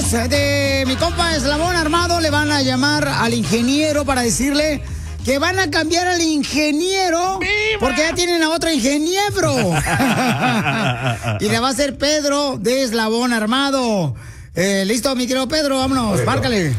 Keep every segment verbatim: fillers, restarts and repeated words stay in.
de mi compa Eslabón Armado le van a llamar al ingeniero para decirle que van a cambiar al ingeniero porque ya tienen a otro ingeniero. Y le va a ser Pedro de Eslabón Armado. Eh, Listo, mi querido Pedro, vámonos, márcale.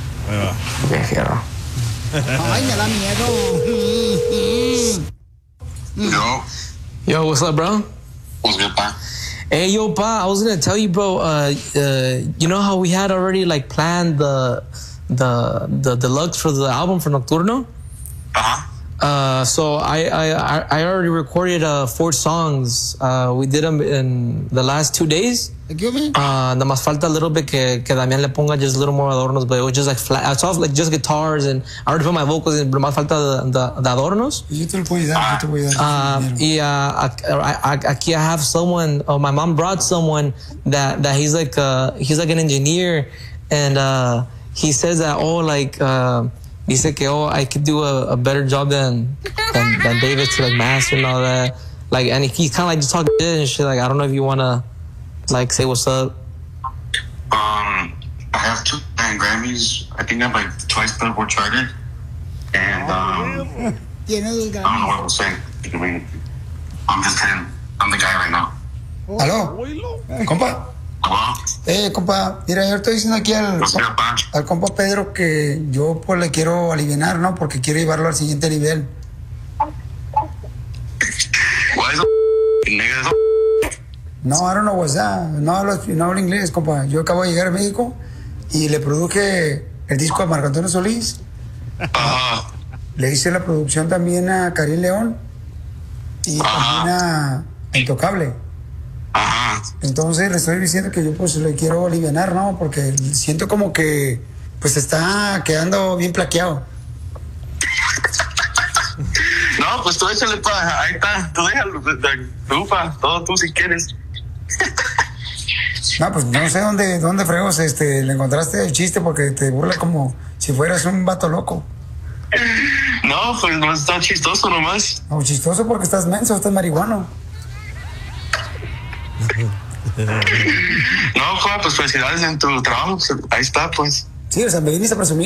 Ay, me da miedo. Yo. Yo, what's up, bro? What's good, pa? Hey, yo, pa, I was gonna tell you, bro. Uh, uh, you know how we had already like planned the the the deluxe for the album for Nocturno? Uh-huh. Uh, so I I I already recorded uh four songs. Uh, we did them in the last two days. Excuse me? Uh, nada más falta a little bit que, que Damián le ponga just a little more adornos, but it was just like flat. It's all like just guitars, and I already put my vocals in, pero más falta de, de, de adornos. Yo te lo puedo dar, yo te voy a dar. Uh, y uh, aquí I have someone, oh, my mom brought someone that, that he's like uh, he's like an engineer, and uh, he says that, oh, like, uh, dice que, oh, I could do a, a better job than, than, than David to like master and all that. Like, and he's kind of like just talking shit and shit. Like, I don't know if you want to like say what's up. Um, I have two Latin Grammys. I think I'm like twice Billboard charted. And um, I don't know what I'm saying. I mean, I'm just kidding. I'm the guy right now. ¿Aló? Compa. Hello? Eh, compa, mira, yo estoy diciendo aquí al, What's up, pa? al compa Pedro que yo pues le quiero alivianar, ¿no? Porque quiero llevarlo al siguiente nivel. Why is the nigga? No, I don't know what's that. No hablo, no hablo inglés, compa. Yo acabo de llegar a México y le produje el disco a Marco Antonio Solís. Uh-huh. Le hice la producción también a Karim León y Uh-huh. también a Intocable. Ajá. Entonces le estoy diciendo que yo pues le quiero alivianar, ¿no? Porque siento como que pues está quedando bien plaqueado. No, pues tú échale, pa. Ahí está. Tú déjalo. Tú, pa. Todo tú si quieres. No, pues no sé dónde, dónde fregos este, le encontraste el chiste porque te burla como si fueras un vato loco. No, pues no está chistoso nomás. No, chistoso porque estás menso, estás marihuano. No, Juan, pues felicidades en tu trabajo. Ahí está, pues. Sí, o sea, me viniste a presumir.